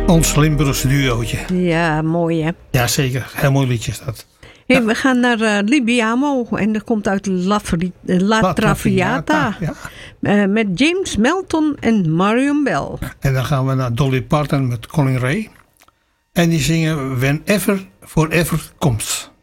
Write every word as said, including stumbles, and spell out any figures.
Ons Limburgse duootje. Ja, mooi hè. Ja, zeker. Heel mooi liedje is dat. Hey, ja. We gaan naar uh, Libiamo en dat komt uit La, Fri- La, La Traviata. Ja. Uh, met James Melton en Marion Bell. En dan gaan we naar Dolly Parton met Colin Ray. En die zingen Whenever Forever Comes.